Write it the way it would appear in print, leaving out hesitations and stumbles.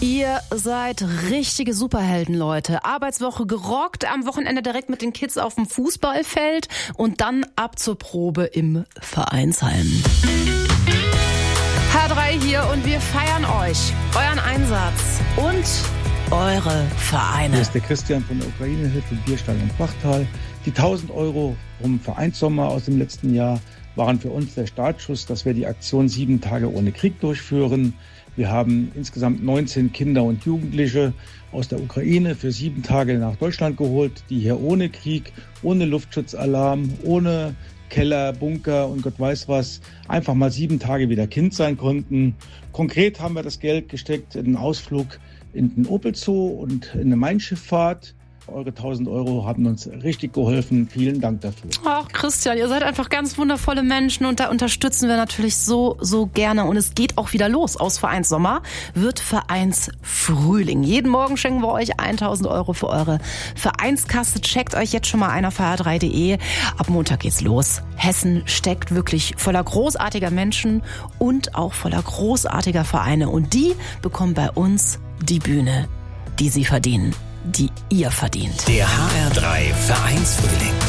Ihr seid richtige Superhelden, Leute. Arbeitswoche gerockt, am Wochenende direkt mit den Kids auf dem Fußballfeld und dann ab zur Probe im Vereinsheim. H3 hier und wir feiern euch, euren Einsatz und eure Vereine. Hier ist der Christian von der Ukraine-Hilfe Bierstall und Bachtal. Die 1.000 € vom Vereinssommer aus dem letzten Jahr waren für uns der Startschuss, dass wir die Aktion 7 Tage ohne Krieg durchführen. Wir haben insgesamt 19 Kinder und Jugendliche aus der Ukraine für 7 Tage nach Deutschland geholt, die hier ohne Krieg, ohne Luftschutzalarm, ohne Keller, Bunker und Gott weiß was, einfach mal 7 Tage wieder Kind sein konnten. Konkret haben wir das Geld gesteckt in einen Ausflug in den Opel Zoo und in eine Main-Schifffahrt. Eure 1.000 € haben uns richtig geholfen. Vielen Dank dafür. Ach, Christian, ihr seid einfach ganz wundervolle Menschen und da unterstützen wir natürlich so gerne. Und es geht auch wieder los. Aus Vereinssommer wird Vereinsfrühling. Jeden Morgen schenken wir euch 1.000 € für eure Vereinskasse. Checkt euch jetzt schon mal einer für h3.de. Ab Montag geht's los. Hessen steckt wirklich voller großartiger Menschen und auch voller großartiger Vereine. Und die bekommen bei uns die Bühne, die sie verdienen. Die ihr verdient. Der HR3 Vereinsfrühling.